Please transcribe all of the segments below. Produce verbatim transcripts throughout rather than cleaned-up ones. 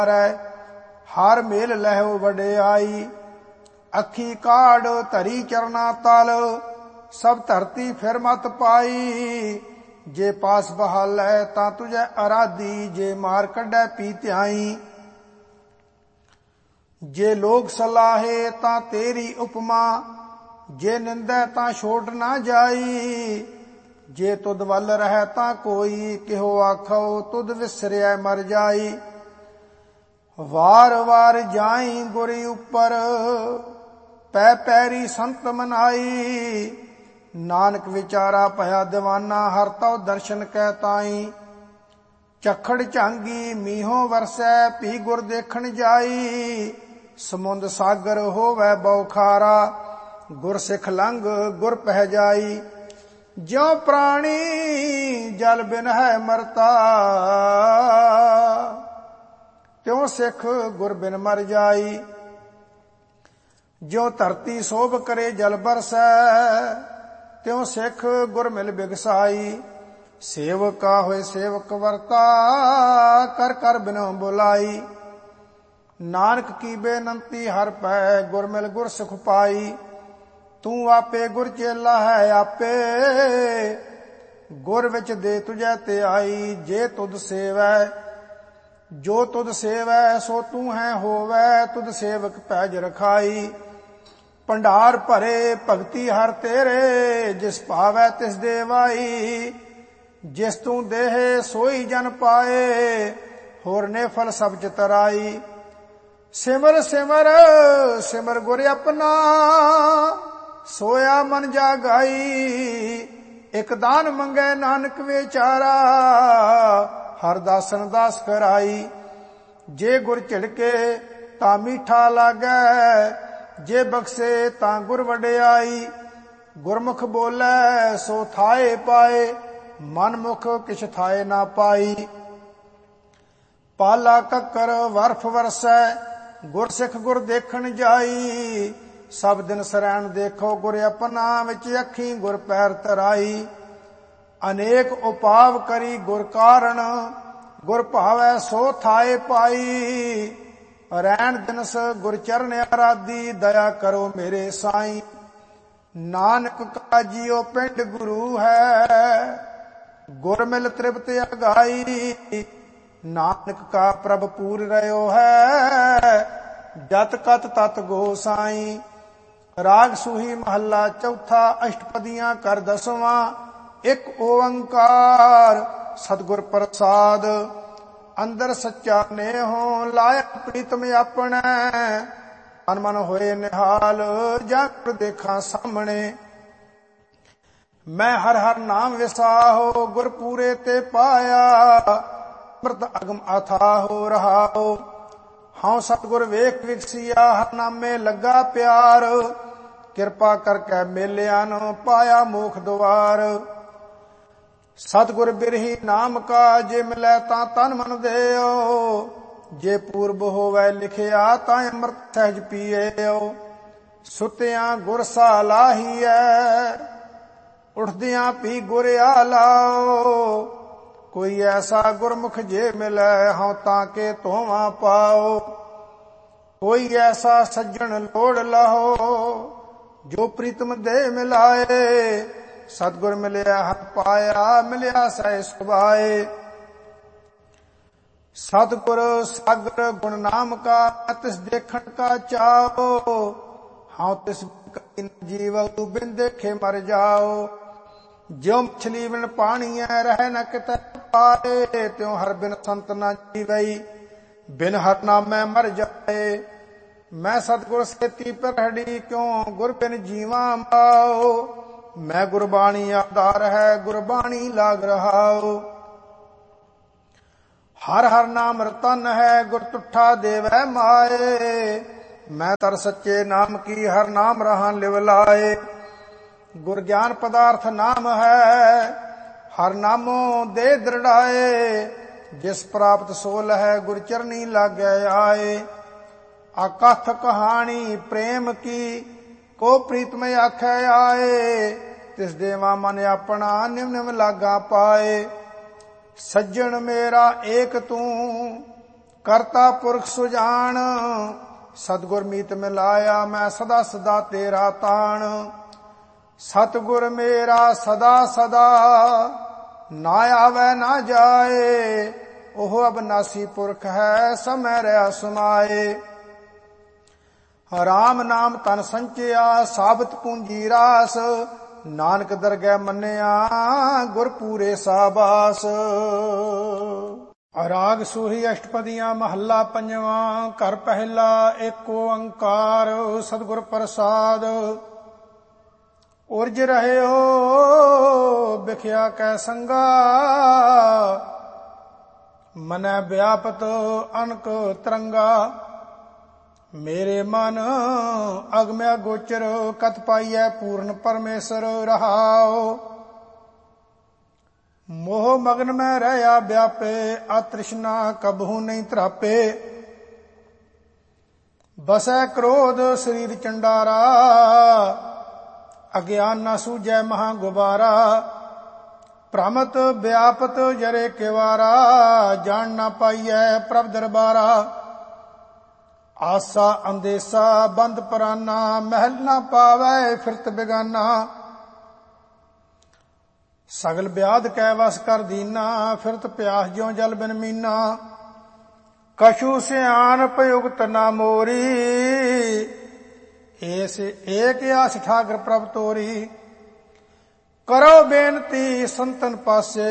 हर mail लहो वडियाई। अखी काढ़ धरी चरना तल, सब धरती फिर मत पाई। जे पास बहालै तां तुझे अराधी, जे मार कढै पी त्याई। जे लोग सलाहे तां तेरी उपमा, जे निंदै तां छोड़ ना जाई। जे तुद वल रहै तां कोई, किहो आखो तुद विसरिया मर जाई। वार वार जाई गुरी उपर, पै पैरी संत मनाई। नानक विचारा भया दीवाना, हर तव दर्शन कै ताई। चखड़ झांगी मीहों वरसै, पी गुर देखण जाई। समुंद सागर होवै बौखारा, गुर सिख लंघ गुर पह जाई। ज्यों प्राणी जल बिन है मरता, त्यों सिख गुर बिन मर जाई। ज्यों धरती शोभ करे जल बरसै, त्यों सिख गुर मिल बिगसाई। सेवका होए सेवक वर्ता, कर कर बिनो बुलाई। नानक की बेनंती हर पै, गुर मिल गुर सुख पाई। तू आपे गुर चेला है आपे, गुर विच दे तुझे त्याई। जे तुद सेवै जो तुद सेवै, सो तू है होवै, तुद सेवक पैज रखाई। भंडार भरे भगति हर तेरे, जिस पावै तिस देवाई। जिस तू देहे सोई जन पाए, होर ने फल सब चितराई। सिमर सिमर सिमर गुर अपना, सोया मन जागाई। एक दान मंगै नानक विचारा, हर दासन दास कराई। जे गुर झिड़के तां मीठा लागै, जे बख्शे तां गुर वडियाई। गुरमुख बोलै सो थाए पाए, मनमुख किछ थाए ना पाई। पाला कक्कर बर्फ वरसै, गुर सिख गुर देखण जाई। सब दिन सरैण देखो गुर अपना, विच अखी गुर पैर तराई। अनेक उपाव करी गुर कारण, गुर भावै सो थाए पाई। रैण दिनस गुर चरण आराधी, दया करो मेरे साईं। नानक का जियो पिंड गुरु है, गुर मिल तृप्त अगाई। नानक का प्रभ पूर रहो है, जत कत तत गोसाई। राग सूही महला चौथा, अष्टपदियां कर दसवां। एक ओंकार सतगुर प्रसाद, अंदर सच्चा नेहो। लाया प्रीतम अपने, तन मन होए निहाल। जाकर देखा सामने, मैं हर हर नाम विसाहो। गुर पूरे ते पाया, अमृत अगम अथाहो रहाओ। हाँ सतगुर वेख विकसिया, हर नामे लगा प्यार। किरपा करके मेलिया नो, पाया मोख द्वार। सतगुर बिरही नाम का, जे मिलै तां तन मन देओ। जे पूर्व होवै लिखिया, तां अमृत सहज पीएओ। सुतियां गुर सा लाहीऐ, उठदियां पी गुर आलाओ। कोई ऐसा गुरमुख जे मिलै, हाँ ताके तोवां पाओ। कोई ऐसा सज्जन लोड़ लहो, जो प्रीतम दे मिलाए। सतगुर मिलिया हर पाया, मिलिया सह सुभाए। सतगुर सागर गुण नाम का, तिस देखण का चाओ। हाँ तिस जीव बिन देखे मर जाओ। ज्यों मछली बिन पानी है, रह न कितै पाए। त्यों हर बिन संत न जीवई, बिन हर नामै मर जाए। मैं सतगुर सेती परहड़ी, क्यों गुर बिन जीवा माओ। मैं गुरबाणी आधार है, गुरबाणी लाग रहाओ। हर हर नाम रतन है, गुर तुठा देवै माए। मैं तर सच्चे नाम की, हर नाम रहा लिव लाए। गुर ज्ञान पदार्थ नाम है, हर नामो दे दृढ़ाए। जिस प्राप्त सोल है, गुर चरनी लागे आए। अकथ कहानी प्रेम की, को प्रीतम आखे आए। तिस देवा मन अपना, निम निम लागा पाए। सज्जन मेरा एक तू, ਕਰਤਾ ਪੁਰਖ ਸੁਜਾਨ, ਸਤਿਗੁਰ ਮੀਤ ਮਿਲਾਇਆ ਮੈਂ ਸਦਾ ਸਦਾ ਤੇਰਾ ਤਾਣ। ਸਤਿਗੁਰ ਮੇਰਾ ਸਦਾ ਸਦਾ ਨਾ ਆਵੈ ਨਾ ਜਾਏ, ਉਹ ਅਬਨਾਸੀ ਪੁਰਖ ਹੈ ਸਮੈ ਰਹਿ ਸਮਾਏ। ਰਾਮ ਨਾਮ ਤਨ ਸੰਚਿਆ ਸਾਬਤ ਪੂੰਜੀ ਰਾਸ, ਨਾਨਕ ਦਰਗਹਿ ਮੰਨਿਆ ਗੁਰ ਪੂਰੇ ਸਾਬਾਸ। ਰਾਗ ਸੂਹੀ ਅਸ਼ਟਪਦੀਆਂ ਮਹੱਲਾ ਪੰਜਵਾਂ। ਘਰ ਪਹਿਲਾ ਏਕ ਓੰਕਾਰ ਸਤਿਗੁਰ ਪ੍ਰਸਾਦ। ਉਰਜ ਰਹਿਓ ਬਿਖਿਆ ਕੈ ਸੰਗਾ, ਮਨੈ ਵਿਆਪਤ ਅਨਕ ਤਰੰਗਾ। ਮੇਰੇ ਮਨ ਅਗਮਿਆ ਗੋਚਰ, ਕਤ ਪਾਈਐ ਪੂਰਨ ਪਰਮੇਸ਼ਰ ਰਹਾਉ। ਮੋਹ ਮਗਨ ਮੈਂ ਰਹਿਆ ਵਿਆਪੇ, ਅਤ੍ਰਿਸ਼ਨਾ ਕਬਹੂ ਨਹੀਂ ਧਰਾਪੇ। ਬਸੈ ਕ੍ਰੋਧ ਸਰੀਰ ਚੰਡਾਰਾ, ਅਗਿਆਨ ਨਾ ਸੂਝੈ ਮਹਾ ਗੁਬਾਰਾ। ਭ੍ਰਮਤ ਵਿਆਪਤ ਜਰੇ ਕਿਵਾਰਾ, ਜਾਣ ਨਾ ਪਾਈਐ ਪ੍ਰਭ ਦਰਬਾਰਾ। ਆਸਾ ਅੰਦੇਸਾ ਬੰਦ ਪਰਾਨਾ, ਮਹਿਲ ਨਾ ਪਾਵੈ ਫਿਰਤ ਬਿਗਾਨਾ। ਸਗਲ ਬਿਆਦ ਕੈ ਵਸ ਕਰ ਦੀਨਾ, ਫਿਰਤ ਪਿਆਸ ਜਿਉ ਜਲ ਬਿਨ ਮੀਨਾ। ਕਛੂ ਸਿਆਣਪ ਉਗਤ ਨਾ ਮੋਰੀ, ਏਸ ਏਕ ਆਸ ਠਾਕਰ ਪ੍ਰਭ ਤੋਰੀ। ਕਰੋ ਬੇਨਤੀ ਸੰਤਨ ਪਾਸੇ,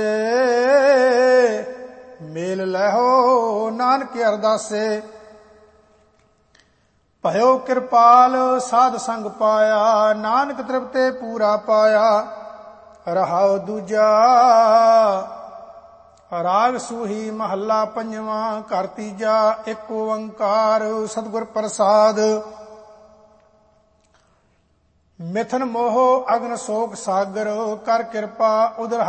ਮੇਲ ਲਹੋ ਨਾਨਕ ਅਰਦਾਸੇ। ਭਇਓ ਕਿਰਪਾਲ ਸਾਧ ਸੰਗ ਪਾਇਆ, ਨਾਨਕ ਤ੍ਰਿਪਤੇ ਪੂਰਾ ਪਾਇਆ। ਰਹਾਉ ਦੂਜਾ। ਰਾਗ ਸੂਹੀ ਮਹੱਲਾ ਪੰਜਵਾਂ। ਘਰ ਤੀਜਾ ਏਕ ਓੰਕਾਰ ਸਤਿਗੁਰ ਪ੍ਰਸਾਦ। ਮਿਥਨ ਮੋਹ ਅਗਨ ਸੋਕ ਸਾਗਰ, ਕਰ ਕਿਰਪਾ ਉਦਰ